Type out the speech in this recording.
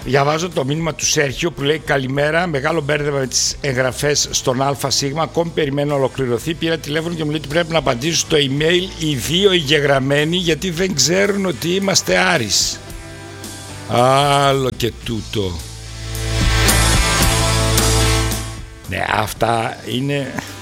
Διαβάζω το μήνυμα του Σέρχιο που λέει καλημέρα, μεγάλο μπέρδεμα με τις εγγραφές στον ΑΣ, ακόμη περιμένω να ολοκληρωθεί. Πήρα τηλέφωνο και μου λέει ότι πρέπει να απαντήσω στο email οι δύο εγγεγραμμένοι γιατί δεν ξέρουν ότι είμαστε Άρης. Άλλο και τούτο. Ναι, αυτά είναι...